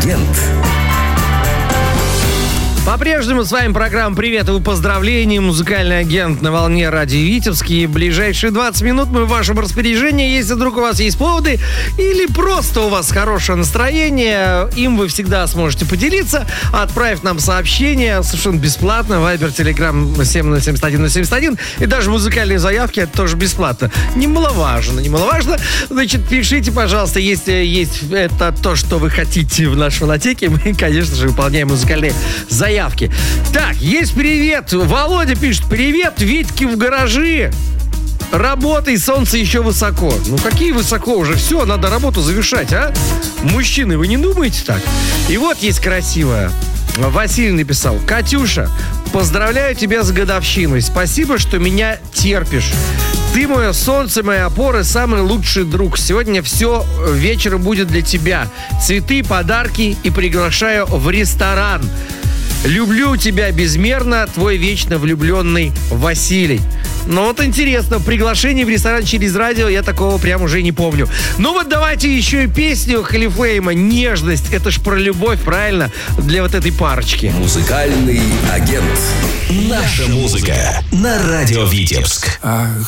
агент. По-прежнему с вами программа «Привет» и поздравления. Музыкальный агент на волне радио Витебский. Ближайшие 20 минут мы в вашем распоряжении. Если вдруг у вас есть поводы или просто у вас хорошее настроение, им вы всегда сможете поделиться, отправив нам сообщение совершенно бесплатно. Вайбер, Телеграм 707171. И даже музыкальные заявки, это тоже бесплатно. Немаловажно. Значит, пишите, пожалуйста, если есть это то, что вы хотите в нашей фонотеке. Мы, конечно же, выполняем музыкальные заявки. Так, есть привет. Володя пишет: привет, Витьки в гараже. Работай, солнце еще высоко. Ну, какие высоко уже? Все, надо работу завершать, а? Мужчины, вы не думаете так? И вот есть красивая. Василий написал: Катюша, поздравляю тебя с годовщиной. Спасибо, что меня терпишь. Ты мое солнце, моя опора, самый лучший друг. Сегодня все вечером будет для тебя. Цветы, подарки и приглашаю в ресторан. Люблю тебя безмерно, твой вечно влюбленный Василий. Ну вот интересно, приглашение в ресторан через радио, я такого прям уже не помню. Ну вот давайте еще и песню Халифлейма «Нежность». Это ж про любовь, правильно? Для вот этой парочки. Музыкальный агент. Наша музыка на радио Витебск.